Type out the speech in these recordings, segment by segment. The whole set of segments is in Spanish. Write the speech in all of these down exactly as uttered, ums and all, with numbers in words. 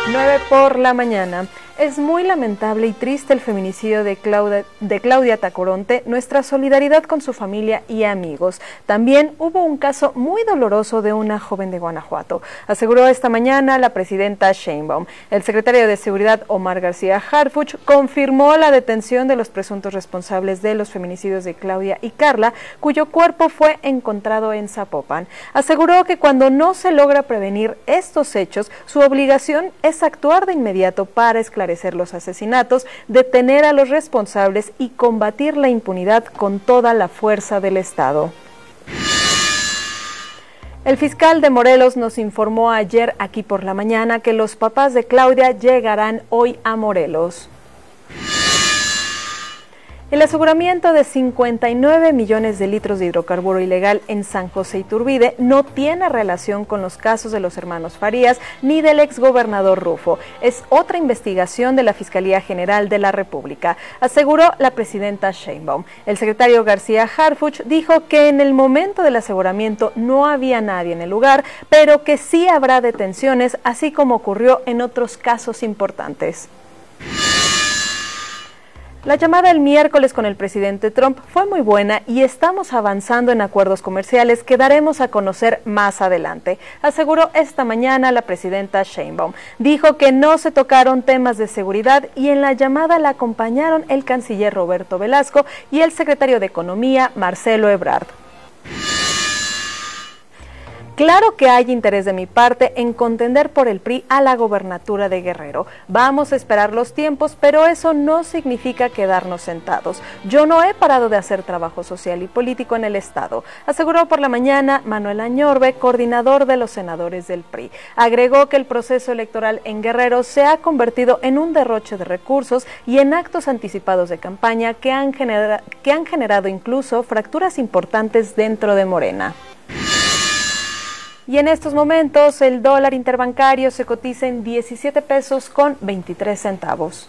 nueve por la mañana. Es muy lamentable y triste el feminicidio de Claudia, de Claudia Tacoronte. Nuestra solidaridad con su familia y amigos. También hubo un caso muy doloroso de una joven de Guanajuato, aseguró esta mañana la presidenta Sheinbaum. El secretario de Seguridad, Omar García Harfuch, confirmó la detención de los presuntos responsables de los feminicidios de Claudia y Carla, cuyo cuerpo fue encontrado en Zapopan. Aseguró que cuando no se logra prevenir estos hechos, su obligación es actuar de inmediato para esclarecer los asesinatos, detener a los responsables y combatir la impunidad con toda la fuerza del Estado. El fiscal de Morelos nos informó ayer aquí por la mañana que los papás de Claudia llegarán hoy a Morelos. El aseguramiento de cincuenta y nueve millones de litros de hidrocarburo ilegal en San José Iturbide no tiene relación con los casos de los hermanos Farías ni del exgobernador Rufo. Es otra investigación de la Fiscalía General de la República, aseguró la presidenta Sheinbaum. El secretario García Harfuch dijo que en el momento del aseguramiento no había nadie en el lugar, pero que sí habrá detenciones, así como ocurrió en otros casos importantes. La llamada el miércoles con el presidente Trump fue muy buena y estamos avanzando en acuerdos comerciales que daremos a conocer más adelante, aseguró esta mañana la presidenta Sheinbaum. Dijo que no se tocaron temas de seguridad y en la llamada la acompañaron el canciller Roberto Velasco y el secretario de Economía Marcelo Ebrard. Claro que hay interés de mi parte en contender por el P R I a la gobernatura de Guerrero. Vamos a esperar los tiempos, pero eso no significa quedarnos sentados. Yo no he parado de hacer trabajo social y político en el Estado, aseguró por la mañana Manuel Añorbe, coordinador de los senadores del P R I. Agregó que el proceso electoral en Guerrero se ha convertido en un derroche de recursos y en actos anticipados de campaña que han, genera- que han generado incluso fracturas importantes dentro de Morena. Y en estos momentos el dólar interbancario se cotiza en diecisiete pesos con veintitrés centavos.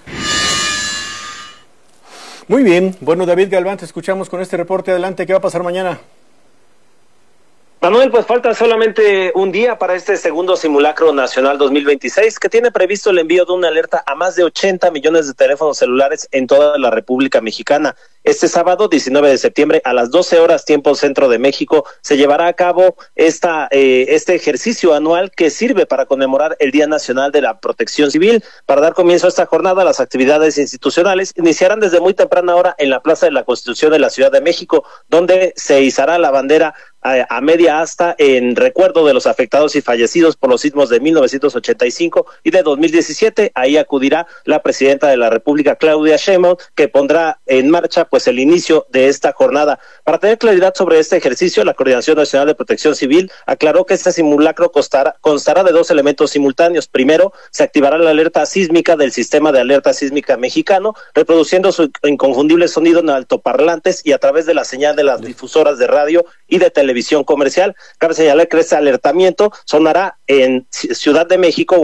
Muy bien, bueno, David Galván, te escuchamos con este reporte. Adelante, ¿qué va a pasar mañana? Manuel, pues falta solamente un día para este segundo simulacro nacional dos mil veintiséis, que tiene previsto el envío de una alerta a más de ochenta millones de teléfonos celulares en toda la República Mexicana. Este sábado, diecinueve de septiembre, a las doce horas, tiempo centro de México, se llevará a cabo esta eh, este ejercicio anual que sirve para conmemorar el Día Nacional de la Protección Civil. Para dar comienzo a esta jornada, las actividades institucionales iniciarán desde muy temprana hora en la Plaza de la Constitución de la Ciudad de México, donde se izará la bandera a, a media asta en recuerdo de los afectados y fallecidos por los sismos de mil novecientos ochenta y cinco y de dos mil diecisiete. Ahí acudirá la presidenta de la República, Claudia Sheinbaum, que pondrá en marcha pues el inicio de esta jornada. Para tener claridad sobre este ejercicio, la Coordinación Nacional de Protección Civil aclaró que este simulacro constará, constará de dos elementos simultáneos. Primero, se activará la alerta sísmica del Sistema de Alerta Sísmica Mexicano, reproduciendo su inconfundible sonido en altoparlantes y a través de la señal de las difusoras de radio y de televisión comercial. Cabe señalar que este alertamiento sonará en Ciudad de México,